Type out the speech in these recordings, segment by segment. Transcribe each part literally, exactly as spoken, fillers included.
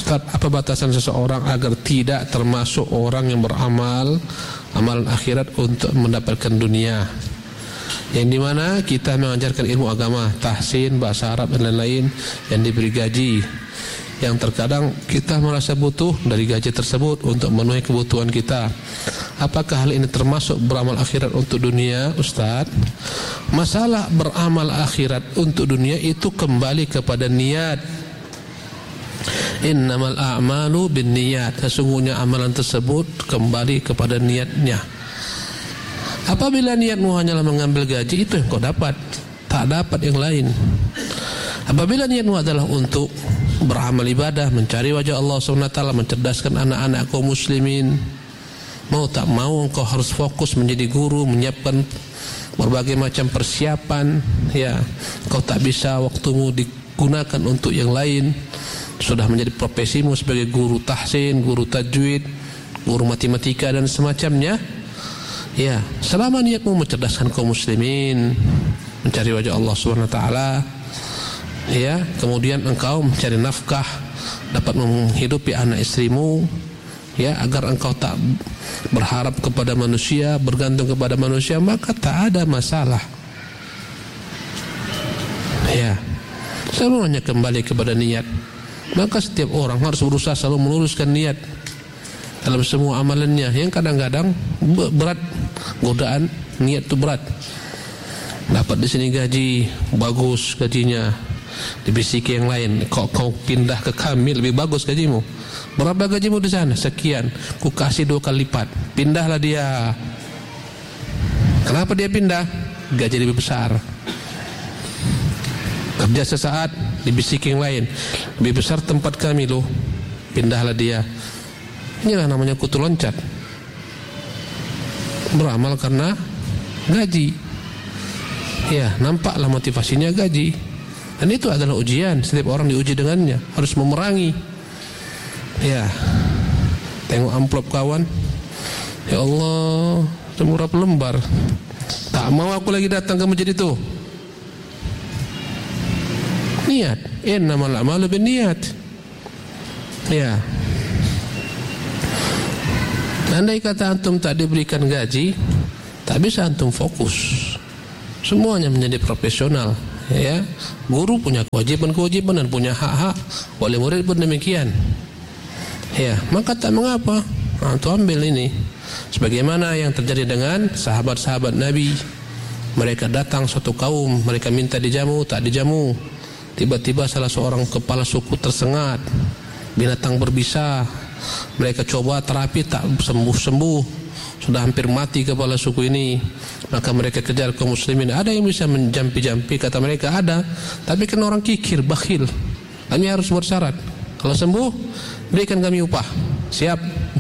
Ustaz, apa batasan seseorang agar tidak termasuk orang yang beramal amalan akhirat untuk mendapatkan dunia, yang dimana kita mengajarkan ilmu agama, tahsin, bahasa Arab dan lain-lain yang diberi gaji, yang terkadang kita merasa butuh dari gaji tersebut untuk memenuhi kebutuhan kita. Apakah hal ini termasuk beramal akhirat untuk dunia, Ustaz? Masalah beramal akhirat untuk dunia itu kembali kepada niat. Innamal a'malu binniyat. Sesungguhnya amalan tersebut kembali kepada niatnya. Apabila niatmu hanyalah mengambil gaji, itu yang kau dapat, tak dapat yang lain. Apabila niatmu adalah untuk beramal ibadah, mencari wajah Allah subhanahu wa taala, mencerdaskan anak-anak kaum muslimin, mau tak mau engkau harus fokus menjadi guru, menyiapkan berbagai macam persiapan, ya, kau tak bisa waktumu digunakan untuk yang lain. Sudah menjadi profesimu sebagai guru tahsin, guru tajwid, guru matematika dan semacamnya. Ya, selama niatmu mencerdaskan kaum muslimin, mencari wajah Allah subhanahu wa taala, ya, kemudian engkau mencari nafkah, dapat menghidupi anak istrimu, ya, agar engkau tak berharap kepada manusia, bergantung kepada manusia, maka tak ada masalah. Ya, semuanya kembali kepada niat. Maka setiap orang harus berusaha selalu meluruskan niat dalam semua amalannya. Yang kadang-kadang berat, godaan niat itu berat. Dapat di sini gaji bagus, gajinya dibisiki yang lain, kok kau pindah ke kami lebih bagus gajimu. Berapa gajimu di sana? Sekian. Ku kasih dua kali lipat. Pindahlah dia. Kenapa dia pindah? Gaji lebih besar. Kerja sesaat, dibisiki yang lain, lebih besar tempat kami loh. Pindahlah dia. Inilah namanya kutu loncat. Beramal karena gaji. Ya, nampaklah motivasinya gaji. Dan itu adalah ujian. Setiap orang diuji dengannya, harus memerangi. Ya, tengok amplop kawan. Ya Allah, semurah lembar. Tak mau aku lagi datang ke masjid itu. Niat. Innamal a'malu binniyat. Ya. Andai kata antum tak diberikan gaji, tak bisa antum fokus. Semuanya menjadi profesional. Ya, guru punya kewajiban-kewajiban dan punya hak-hak. Wali murid pun demikian. Ya, maka tak mengapa antum ambil ini. Sebagaimana yang terjadi dengan sahabat-sahabat Nabi. Mereka datang suatu kaum, mereka minta dijamu, tak dijamu. Tiba-tiba salah seorang kepala suku tersengat, binatang berbisa. Mereka coba terapi, tak sembuh-sembuh. Sudah hampir mati kepala suku ini. Maka mereka kejar kaum muslimin. Ada yang bisa menjampi-jampi? Kata mereka ada, tapi kan orang kikir, bakhil. Kami harus bersyarat, kalau sembuh berikan kami upah. Siap.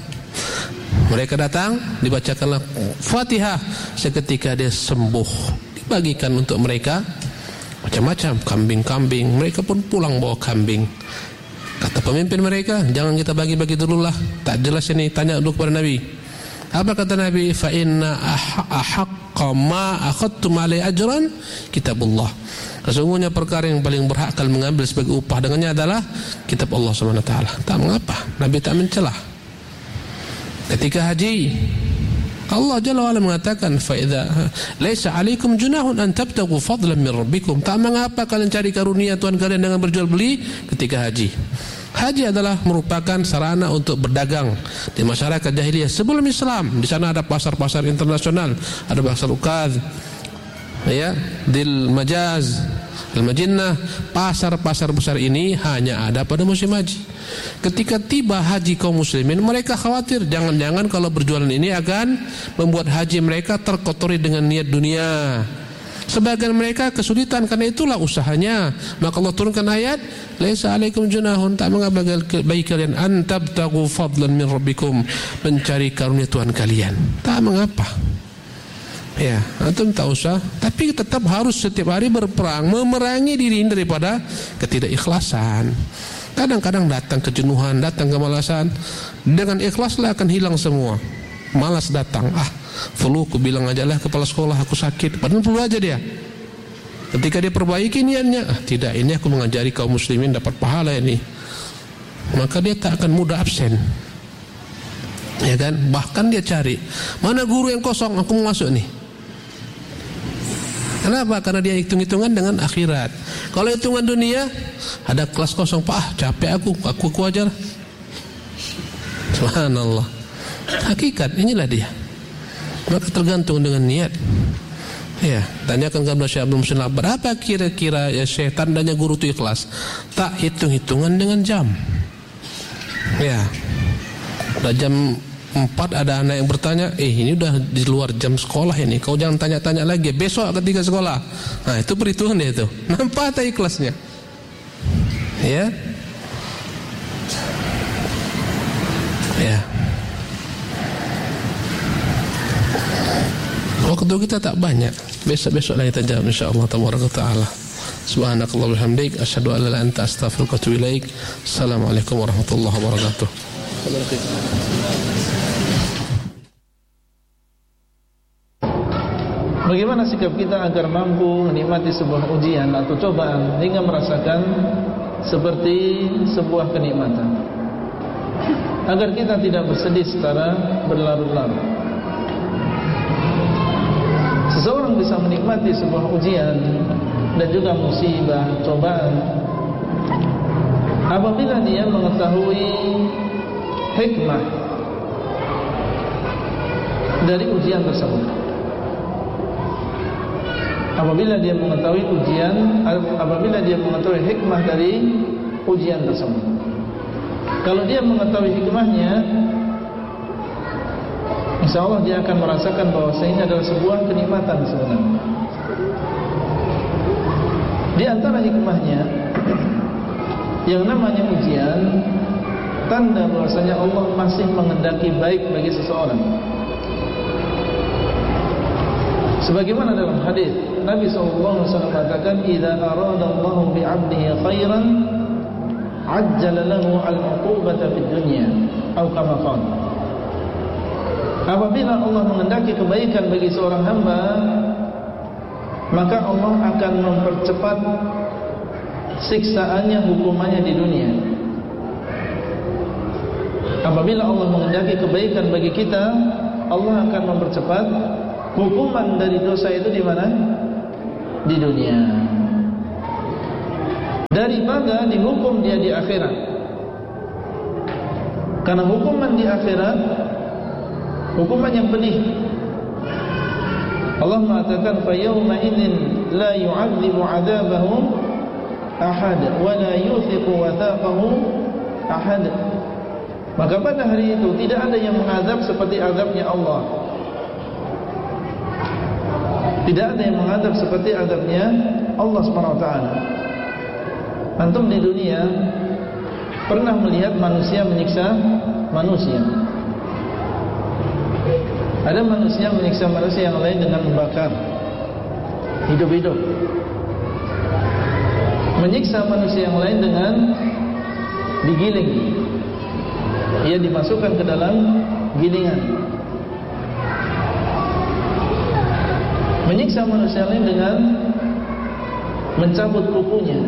Mereka datang, dibacakanlah Fatihah. Seketika dia sembuh. Dibagikan untuk mereka macam-macam, kambing-kambing. Mereka pun pulang bawa kambing. Kata pemimpin mereka, jangan kita bagi-bagi dulu lah, tak jelas ini, tanya dulu kepada Nabi. Apa kata Nabi? Fa inna ahaqqa ma akhadtum alai ajran kitabullah. Sesungguhnya perkara yang paling berhak kalian mengambil sebagai upah dengannya adalah kitab Allah subhanahu wa taala. Tak mengapa, Nabi tak mencelah. Ketika haji, Allah Jalla wa'ala mengatakan, fa idza laisa 'alaikum junahun an tabtaghu fadlan min rabbikum. Tak mengapa kalian cari karunia Tuhan kalian dengan berjual beli ketika haji. Haji adalah merupakan sarana untuk berdagang di masyarakat jahiliyah sebelum Islam. Di sana ada pasar-pasar internasional, ada pasar Ukaz, ya, Dil Majaz, Al-Majinnah. Pasar-pasar besar ini hanya ada pada musim haji. Ketika tiba haji kaum muslimin, mereka khawatir jangan-jangan kalau berjualan ini akan membuat haji mereka terkotori dengan niat dunia. Sebagian mereka kesulitan, karena itulah usahanya. Maka Allah turunkan ayat, laisa 'alaikum junahun, tak mengapa bagi kalian an tabtaghu fadlan min rabbikum, mencari karunia Tuhan kalian. Tak mengapa. Ya, antum tak usah, tapi tetap harus setiap hari berperang, memerangi diri daripada ketidakikhlasan. Kadang-kadang datang kejenuhan, datang kemalasan. Dengan ikhlaslah akan hilang semua. Malas datang, ah flu, aku bilang aja lah kepala sekolah aku sakit, padahal flu aja dia. Ketika dia perbaiki niatnya, ah tidak, ini aku mengajari kaum muslimin dapat pahala ini. maka dia tak akan mudah absen. Ya kan? Bahkan dia cari, mana guru yang kosong, aku mau masuk nih. Kenapa? Karena dia hitung-hitungan dengan akhirat. Kalau hitungan dunia, ada kelas kosong, Pak, ah, capek aku, aku aku ajar. Subhanallah. Hakikat inilah dia. Maka tergantung dengan niat. Ya, tanyakan kepada Syekh Abdul Muhsin Al-Abbad, berapa kira-kira ya Syekh tandanya guru itu ikhlas? Tak hitung-hitungan dengan jam. Ya. Udah jam empat ada anak yang bertanya, eh ini udah di luar jam sekolah ini, kau jangan tanya-tanya lagi, besok ketika sekolah. Nah itu perhitungan dia itu. Nampak tak ikhlasnya? Ya. Ya. Waktu kita tak banyak. Besok-besok lagi kita jawab insyaallah tabaraka taala. Subhanakallah bihamdik, asyhadu an la ilaha illa anta astaghfiruka wa atubu ilaik. Assalamualaikum warahmatullahi wabarakatuh. Bagaimana sikap kita agar mampu menikmati sebuah ujian atau cobaan hingga merasakan seperti sebuah kenikmatan, agar kita tidak bersedih secara berlarut-larut. Seseorang bisa menikmati sebuah ujian dan juga musibah, cobaan apabila dia mengetahui hikmah dari ujian tersebut. Apabila dia mengetahui ujian, apabila dia mengetahui hikmah dari ujian tersebut. Kalau dia mengetahui hikmahnya, insyaallah dia akan merasakan bahwa ini adalah sebuah kenikmatan sebenarnya. Di antara hikmahnya, yang namanya ujian, tanda bahwasanya Allah masih mengendaki baik bagi seseorang. Sebagaimana dalam hadis Nabi sallallahu alaihi wasallam katakan, "Idza arada Allahu bi 'abdihi khairan, 'ajjala lahu al-'uqubata fid dunya." Atau kama qala. Apabila Allah mengendaki kebaikan bagi seorang hamba, maka Allah akan mempercepat siksaannya, hukumannya di dunia. Apabila Allah mengendaki kebaikan bagi kita, Allah akan mempercepat hukuman dari dosa itu di mana? Di dunia. Daripada dihukum dia di akhirat. Karena hukuman di akhirat hukuman yang pedih. Allah mengatakan, "Fa yawma idzin la yu'adzibu 'adzabahu ahad wa la yuthiqu wathaqahu ahad." Maka pada hari itu tidak ada yang mengazab seperti azabnya Allah. Tidak ada yang mengadab seperti adabnya Allah subhanahu wa taala. Antum di dunia pernah melihat manusia menyiksa manusia. Ada manusia menyiksa manusia yang lain dengan membakar hidup-hidup. Menyiksa manusia yang lain dengan digiling. Ia dimasukkan ke dalam gilingan. Menyiksa manusia lain dengan mencabut kukunya.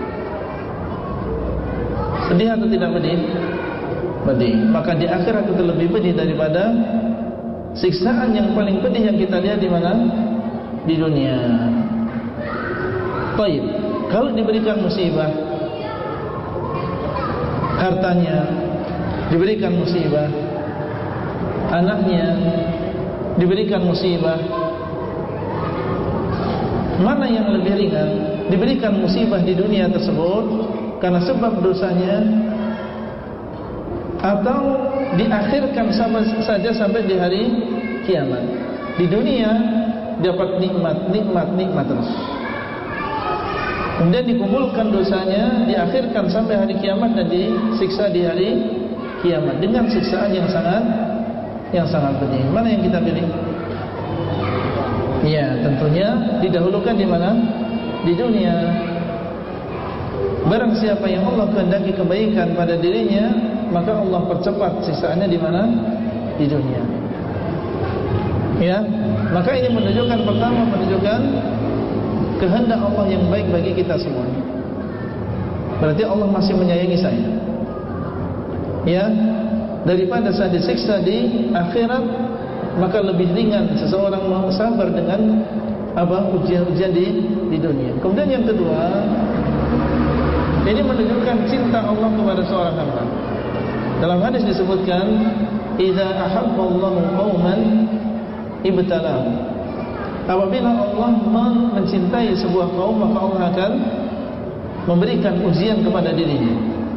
Pedih atau tidak pedih? Pedih. Maka di akhirat itu lebih pedih daripada siksaan yang paling pedih yang kita lihat di mana? Di dunia. Baik. Kalau diberikan musibah, hartanya diberikan musibah, anaknya diberikan musibah, mana yang lebih ringan? Diberikan musibah di dunia tersebut karena sebab dosanya, atau diakhirkan sama saja sampai di hari kiamat? Di dunia dapat nikmat, nikmat, nikmat terus. Kemudian dikumpulkan dosanya, diakhirkan sampai hari kiamat dan disiksa di hari kiamat dengan siksaan yang sangat yang sangat pedih. Mana yang kita pilih? Ya, tentunya didahulukan di mana? Di dunia. Barang siapa yang Allah kehendaki kebaikan pada dirinya, maka Allah percepat siksaannya di mana? Di dunia. Ya, maka ini menunjukkan, pertama menunjukkan kehendak Allah yang baik bagi kita semua. Berarti Allah masih menyayangi saya. ya, daripada saat disiksa di akhirat, maka lebih ringan seseorang mau sabar dengan apa ujian-ujian di di dunia. Kemudian yang kedua, ini menunjukkan cinta Allah kepada seorang hamba. Dalam hadis disebutkan, "Idza ahabballahu qauman ibtalahum." Apabila Allah mencintai sebuah kaum, maka Allah akan memberikan ujian kepada dirinya.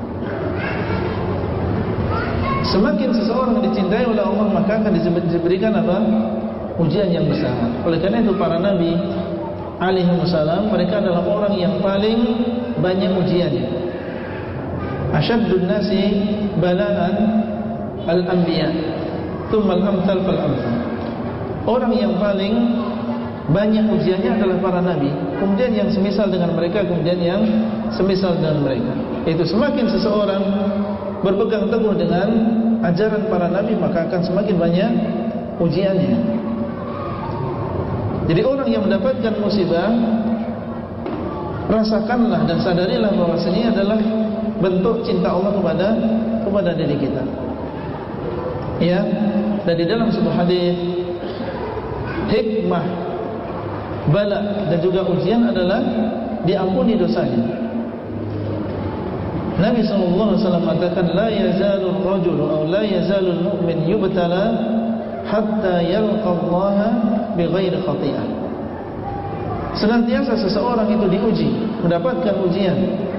Semakin seseorang dicintai oleh Allah, maka akan diberikan apa? Ujian yang besar. Oleh karena itu para nabi alaihi wasallam, mereka adalah orang yang paling banyak ujiannya. Asyaddun nasi bala'an al-anbiya, thumma al-amthal fal-amthal. Orang yang paling banyak ujiannya adalah para nabi, kemudian yang semisal dengan mereka, kemudian yang semisal dengan mereka. Itu semakin seseorang berpegang teguh dengan ajaran para nabi, maka akan semakin banyak ujiannya. Jadi orang yang mendapatkan musibah, rasakanlah dan sadarilah bahwasanya adalah bentuk cinta Allah kepada kepada diri kita. Ya, dan di dalam sebuah hadis, hikmah bala dan juga ujian adalah diampuni dosanya. Nabi sallallahu alaihi wasallam mengatakan, la yazalul rajulu atau la yazalul mu'min yubtala hatta yalqa Allah bighairi khati'ah. Senantiasa seseorang itu diuji, mendapatkan ujian,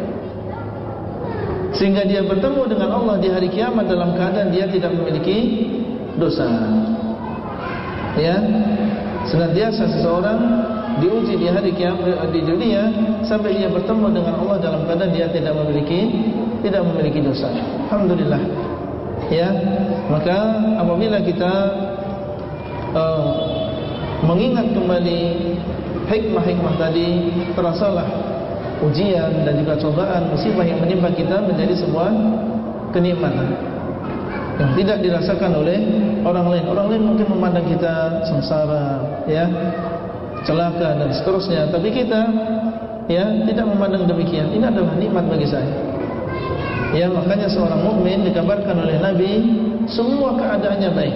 sehingga dia bertemu dengan Allah di hari kiamat dalam keadaan dia tidak memiliki dosa. Ya, senantiasa seseorang diuji di hari kiamat di dunia sampai dia bertemu dengan Allah dalam keadaan dia tidak memiliki tidak memiliki dosa. Alhamdulillah. Ya, maka apabila kita uh, mengingat kembali hikmah-hikmah tadi, terasalah ujian dan juga cobaan, musibah yang menimpa kita menjadi sebuah kenikmatan yang tidak dirasakan oleh orang lain. Orang lain mungkin memandang kita sengsara, ya, celaka dan seterusnya, tapi kita ya tidak memandang demikian. Ini adalah nikmat bagi saya. Ya, makanya seorang mukmin dikabarkan oleh Nabi semua keadaannya baik.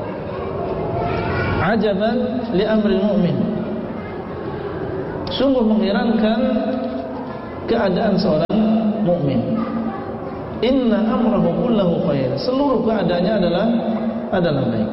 Ajaban li amril mu'min. Sungguh mengherankan keadaan seorang mukmin. Inna amrahu kullahu khair. Seluruh keadaannya adalah adalah baik.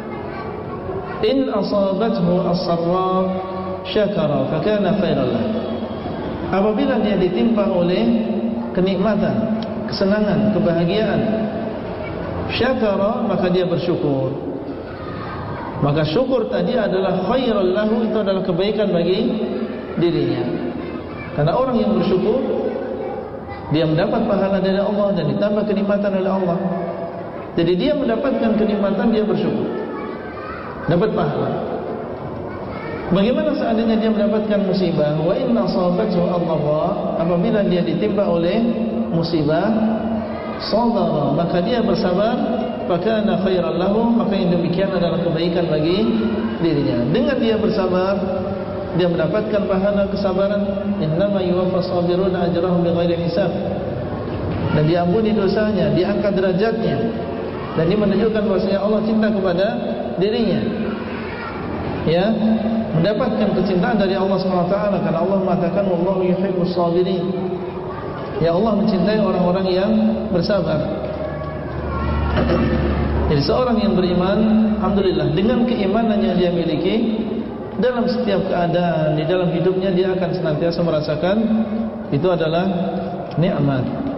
In asabathu as-sarra syakara fakana khairan lah. Apabila dia ditimpa oleh kenikmatan, kesenangan, kebahagiaan, syakara, maka dia bersyukur. Maka syukur tadi adalah khairan lahu, itu adalah kebaikan bagi dirinya. Karena orang yang bersyukur, dia mendapat pahala dari Allah dan ditambah kenikmatan oleh Allah. Jadi dia mendapatkan kenikmatan, dia bersyukur, dapat pahala. Bagaimana seandainya dia mendapatkan musibah? Wa inna asabathu ad-dharra, apabila dia ditimpa oleh musibah, sabara, maka dia bersabar, fakana khairan lahu, maka yang demikian adalah kebaikan bagi dirinya. Dengan dia bersabar, dia mendapatkan pahala kesabaran. Innama yuwaffas sabiruna ajrahum bighairi hisab. Dan diampuni dosanya, diangkat derajatnya. Dan ini menunjukkan bahwasanya Allah cinta kepada dirinya. Ya, mendapatkan kecintaan dari Allah subhanahu wa taala, karena Allah mengatakan wallahu yuhibbus sabirin. Ya, Allah mencintai orang-orang yang bersabar. Jadi seorang yang beriman, alhamdulillah, dengan keimanan yang dia miliki, dalam setiap keadaan di dalam hidupnya dia akan senantiasa merasakan itu adalah nikmat.